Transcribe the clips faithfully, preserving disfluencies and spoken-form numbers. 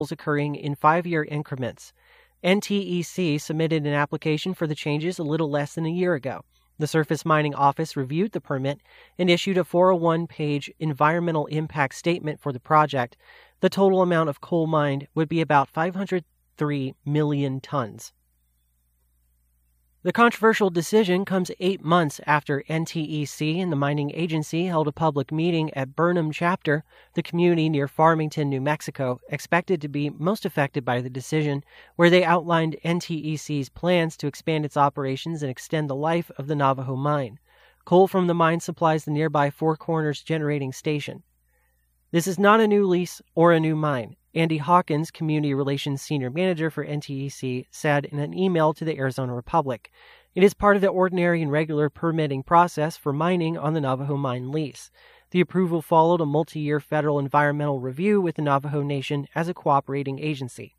occurring in five-year increments. N T E C submitted an application for the changes a little less than a year ago. The Surface Mining Office reviewed the permit and issued a four oh one page environmental impact statement for the project. The total amount of coal mined would be about five hundred three million tons. The controversial decision comes eight months after N T E C and the mining agency held a public meeting at Burnham Chapter, the community near Farmington, New Mexico, expected to be most affected by the decision, where they outlined N T E C's plans to expand its operations and extend the life of the Navajo mine. Coal from the mine supplies the nearby Four Corners generating station. This is not a new lease or a new mine, Andy Hawkins, Community Relations Senior Manager for N T E C, said in an email to the Arizona Republic. It is part of the ordinary and regular permitting process for mining on the Navajo mine lease. The approval followed a multi-year federal environmental review with the Navajo Nation as a cooperating agency.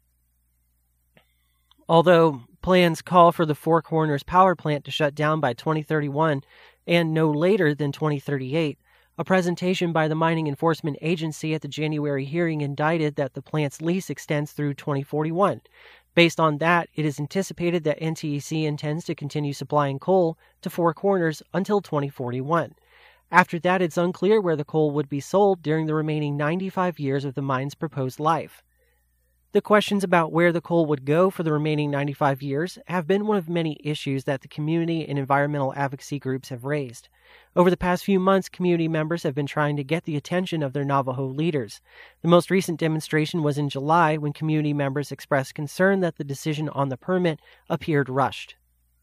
Although plans call for the Four Corners power plant to shut down by twenty thirty-one and no later than twenty thirty-eight, a presentation by the Mining Enforcement Agency at the January hearing indicted that the plant's lease extends through twenty forty-one. Based on that, it is anticipated that N T E C intends to continue supplying coal to Four Corners until twenty forty-one. After that, it's unclear where the coal would be sold during the remaining ninety-five years of the mine's proposed life. The questions about where the coal would go for the remaining ninety-five years have been one of many issues that the community and environmental advocacy groups have raised. Over the past few months, community members have been trying to get the attention of their Navajo leaders. The most recent demonstration was in July when community members expressed concern that the decision on the permit appeared rushed.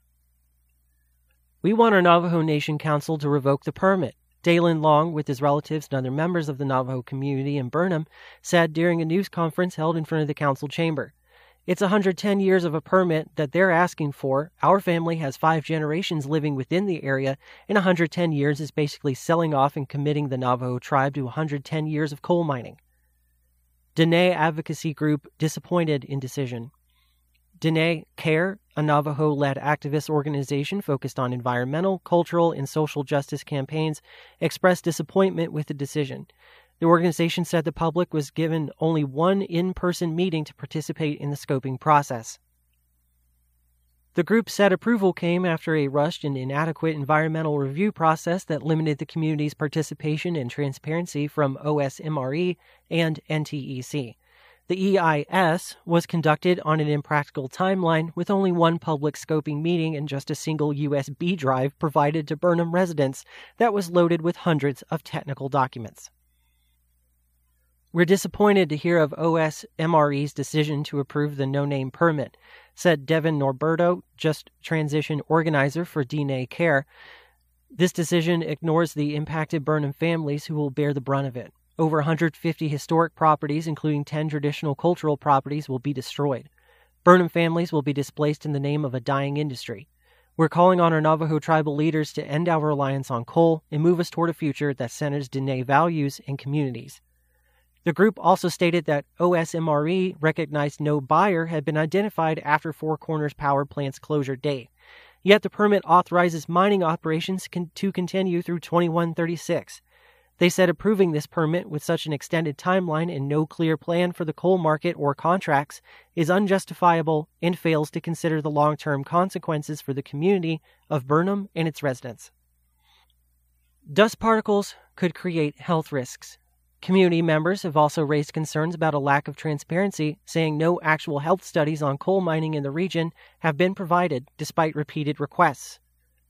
We want our Navajo Nation Council to revoke the permit, Dalen Long, with his relatives and other members of the Navajo community in Burnham, said during a news conference held in front of the council chamber. It's one hundred ten years of a permit that they're asking for. Our family has five generations living within the area, and one hundred ten years is basically selling off and committing the Navajo tribe to one hundred ten years of coal mining. Dene Advocacy Group disappointed in decision. Dene Care, a Navajo-led activist organization focused on environmental, cultural, and social justice campaigns, expressed disappointment with the decision. The organization said the public was given only one in-person meeting to participate in the scoping process. The group said approval came after a rushed and inadequate environmental review process that limited the community's participation and transparency from O S M R E and N T E C. The E I S was conducted on an impractical timeline with only one public scoping meeting and just a single U S B drive provided to Burnham residents that was loaded with hundreds of technical documents. We're disappointed to hear of O S M R E's decision to approve the no-name permit, said Devin Norberto, Just Transition organizer for Dene Care. This decision ignores the impacted Burnham families who will bear the brunt of it. Over one hundred fifty historic properties, including ten traditional cultural properties, will be destroyed. Burnham families will be displaced in the name of a dying industry. We're calling on our Navajo tribal leaders to end our reliance on coal and move us toward a future that centers Dene values and communities. The group also stated that O S M R E recognized no buyer had been identified after Four Corners Power Plant's closure date. Yet the permit authorizes mining operations con- to continue through twenty-one thirty-six. They said approving this permit with such an extended timeline and no clear plan for the coal market or contracts is unjustifiable and fails to consider the long-term consequences for the community of Burnham and its residents. Dust particles could create health risks. Community members have also raised concerns about a lack of transparency, saying no actual health studies on coal mining in the region have been provided despite repeated requests.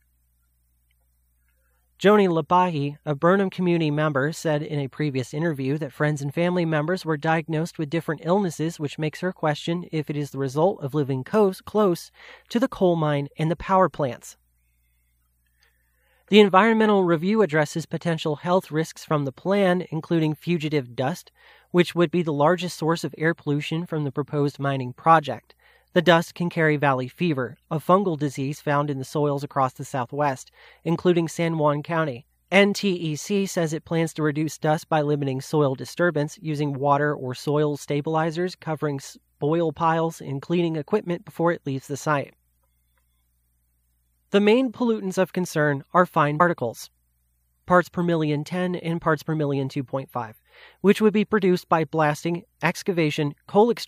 Joni Labahi, a Burnham community member, said in a previous interview that friends and family members were diagnosed with different illnesses, which makes her question if it is the result of living close, close to the coal mine and the power plants. The environmental review addresses potential health risks from the plan, including fugitive dust, which would be the largest source of air pollution from the proposed mining project. The dust can carry valley fever, a fungal disease found in the soils across the Southwest, including San Juan County. N T E C says it plans to reduce dust by limiting soil disturbance, using water or soil stabilizers, covering spoil piles, and cleaning equipment before it leaves the site. The main pollutants of concern are fine particles, parts per million ten and parts per million two point five. which would be produced by blasting, excavation, coal extraction,